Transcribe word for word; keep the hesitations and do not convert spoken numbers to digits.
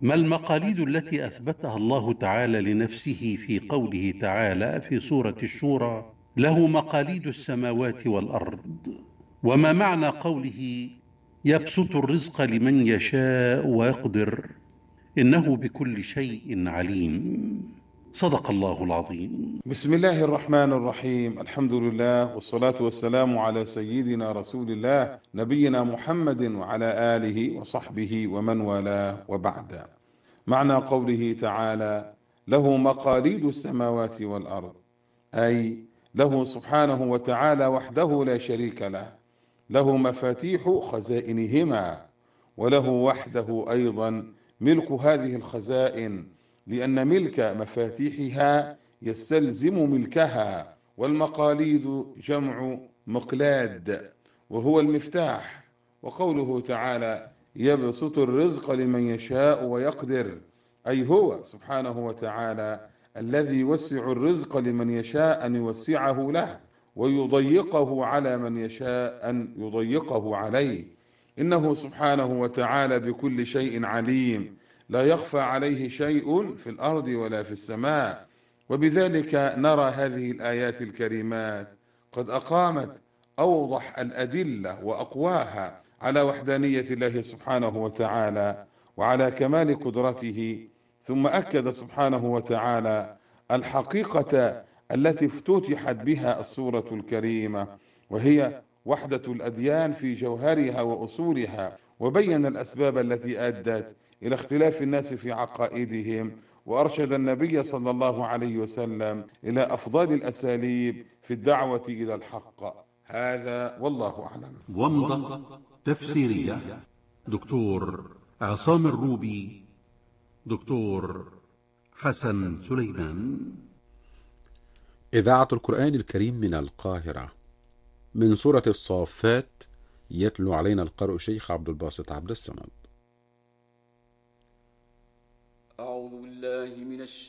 ما المقاليد التي أثبتها الله تعالى لنفسه في قوله تعالى في سورة الشورى: له مقاليد السماوات والأرض؟ وما معنى قوله: يبسط الرزق لمن يشاء ويقدر، إنه بكل شيء عليم؟ صدق الله العظيم. بسم الله الرحمن الرحيم. الحمد لله والصلاة والسلام على سيدنا رسول الله نبينا محمد وعلى آله وصحبه ومن والاه، وبعد. معنى قوله تعالى: له مقاليد السماوات والأرض، أي له سبحانه وتعالى وحده لا شريك له، له مفاتيح خزائنهما، وله وحده أيضا ملك هذه الخزائن، لأن ملك مفاتيحها يستلزم ملكها. والمقاليد جمع مقلاد، وهو المفتاح. وقوله تعالى: يبسط الرزق لمن يشاء ويقدر، أي هو سبحانه وتعالى الذي يوسع الرزق لمن يشاء أن يوسعه له، ويضيقه على من يشاء أن يضيقه عليه. إنه سبحانه وتعالى بكل شيء عليم، لا يخفى عليه شيء في الأرض ولا في السماء. وبذلك نرى هذه الآيات الكريمات قد أقامت أوضح الأدلة وأقواها على وحدانية الله سبحانه وتعالى وعلى كمال قدرته. ثم أكد سبحانه وتعالى الحقيقة التي افتتحت بها السورة الكريمة، وهي وحدة الأديان في جوهرها وأصولها، وبين الأسباب التي أدت إلى اختلاف الناس في عقائدهم، وأرشد النبي صلى الله عليه وسلم إلى أفضل الأساليب في الدعوة إلى الحق. هذا والله أعلم. ومضة تفسيرية، دكتور عصام الروبي، دكتور حسن سليمان. إذاعة القرآن الكريم من القاهرة، من سورة الصافات، يتلو علينا القارئ شيخ عبد الباسط عبد الصمد. أعوذ بالله من الشيطان